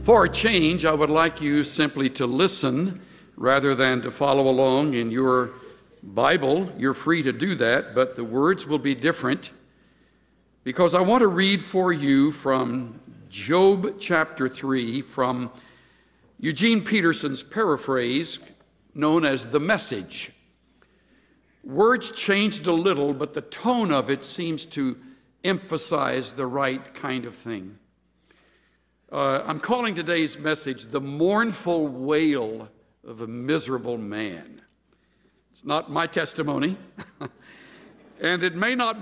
For a change, I would like you simply to listen rather than to follow along in your Bible. You're free to do that, but the words will be different because I want to read for you from Job chapter 3 from Eugene Peterson's paraphrase known as The Message. Words changed a little, but the tone of it seems to emphasize the right kind of thing. I'm calling today's message The Mournful Wail of a Miserable Man. It's not my testimony, and it may not